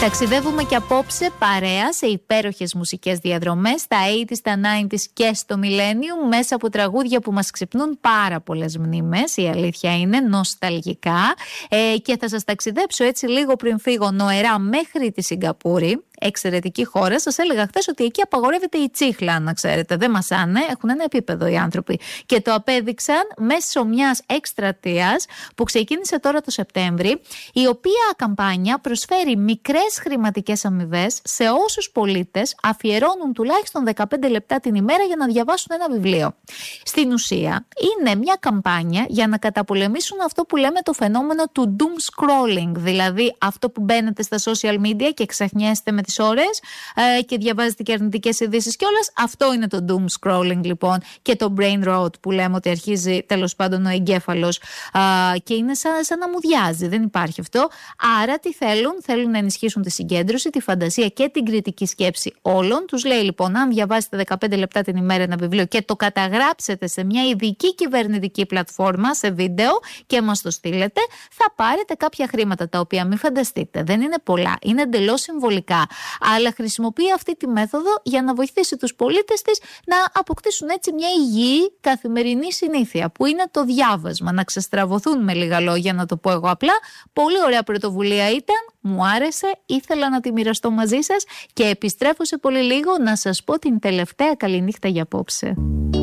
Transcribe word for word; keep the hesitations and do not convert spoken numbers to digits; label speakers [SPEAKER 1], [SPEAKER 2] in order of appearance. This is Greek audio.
[SPEAKER 1] Ταξιδεύουμε και απόψε παρέα σε υπέροχες μουσικές διαδρομές στα ογδόντα, στα ενενήντα και στο Millennium, μέσα από τραγούδια που μας ξυπνούν πάρα πολλές μνήμες, η αλήθεια είναι, νοσταλγικά. Ε, και θα σας ταξιδέψω έτσι λίγο πριν φύγω νοερά μέχρι τη Σιγκαπούρη. Εξαιρετική χώρα. Σας έλεγα χθες ότι εκεί απαγορεύεται η τσίχλα, να ξέρετε. Δεν μασάνε, έχουν ένα επίπεδο οι άνθρωποι. Και το απέδειξαν μέσω μιας εκστρατείας που ξεκίνησε τώρα το Σεπτέμβρη, η οποία καμπάνια προσφέρει μικρές χρηματικές αμοιβές σε όσους πολίτες αφιερώνουν τουλάχιστον δεκαπέντε λεπτά την ημέρα για να διαβάσουν ένα βιβλίο. Στην ουσία, είναι μια καμπάνια για να καταπολεμήσουν αυτό που λέμε το φαινόμενο του doom scrolling, δηλαδή αυτό που μπαίνετε στα social media και ξεχνιέστε με τις ώρες ε, και διαβάζετε και αρνητικές ειδήσεις κιόλας. Αυτό είναι το doom scrolling λοιπόν, και το brain rot που λέμε ότι αρχίζει τέλος πάντων ο εγκέφαλος ε, και είναι σαν, σαν να μουδιάζει. Δεν υπάρχει αυτό. Άρα τι θέλουν? Θέλουν να ενισχύσουν τη συγκέντρωση, τη φαντασία και την κριτική σκέψη όλων. Τους λέει λοιπόν, αν διαβάσετε δεκαπέντε λεπτά την ημέρα ένα βιβλίο και το καταγράψετε σε μια ειδική κυβερνητική πλατφόρμα σε βίντεο και μας το στείλετε, θα πάρετε κάποια χρήματα, τα οποία μην φανταστείτε, δεν είναι πολλά, είναι εντελώς συμβολικά. Αλλά χρησιμοποιεί αυτή τη μέθοδο για να βοηθήσει τους πολίτες της να αποκτήσουν έτσι μια υγιή καθημερινή συνήθεια, που είναι το διάβασμα, να ξεστραβωθούν, με λίγα λόγια να το πω εγώ απλά. Πολύ ωραία πρωτοβουλία ήταν, μου άρεσε, ήθελα να τη μοιραστώ μαζί σας και επιστρέφω σε πολύ λίγο να σας πω την τελευταία καληνύχτα για απόψε.